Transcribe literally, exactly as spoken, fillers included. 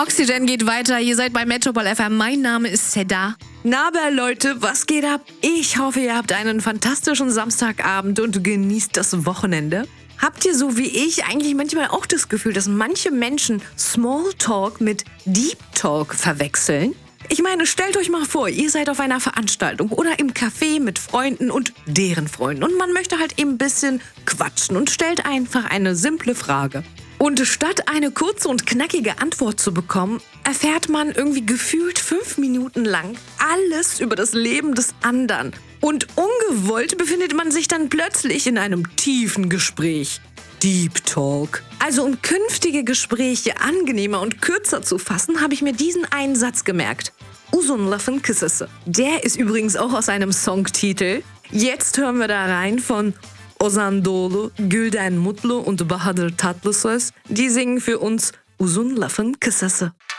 Oxygen geht weiter, ihr seid bei Metropol F M. Mein Name ist Seda. Na, aber Leute, was geht ab? Ich hoffe, ihr habt einen fantastischen Samstagabend und genießt das Wochenende. Habt ihr so wie ich eigentlich manchmal auch das Gefühl, dass manche Menschen Smalltalk mit Deep Talk verwechseln? Ich meine, stellt euch mal vor, ihr seid auf einer Veranstaltung oder im Café mit Freunden und deren Freunden und man möchte halt eben ein bisschen quatschen und stellt einfach eine simple Frage. Und statt eine kurze und knackige Antwort zu bekommen, erfährt man irgendwie gefühlt fünf Minuten lang alles über das Leben des anderen. Und ungewollt befindet man sich dann plötzlich in einem tiefen Gespräch. Deep Talk. Also um künftige Gespräche angenehmer und kürzer zu fassen, habe ich mir diesen einen Satz gemerkt. Uzun lafın kısası. Der ist übrigens auch aus einem Songtitel. Jetzt hören wir da rein von Ozan Doğulu, Gülden Mutlu und Bahadır Tatlısöz. Die singen für uns Uzun lafın kısası.